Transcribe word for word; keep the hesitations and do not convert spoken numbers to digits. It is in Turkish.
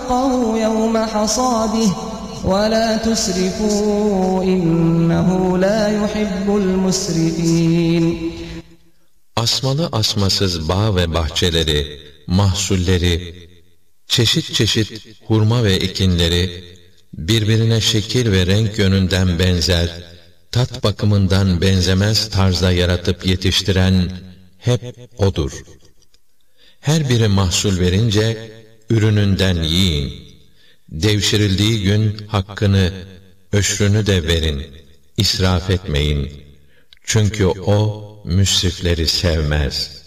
حقه يوم حصاده ولا تسرفوا إنه لا يحب المسرفين. Asmalı asmasız bağ ve bahçeleri, mahsulleri, çeşit çeşit hurma ve ekinleri, birbirine şekil ve renk yönünden benzer, tat bakımından benzemez tarzda yaratıp yetiştiren hep O'dur. Her biri mahsul verince, ürününden yiyin. Devşirildiği gün hakkını, öşrünü de verin. İsraf etmeyin. Çünkü O, müsrifleri sevmez.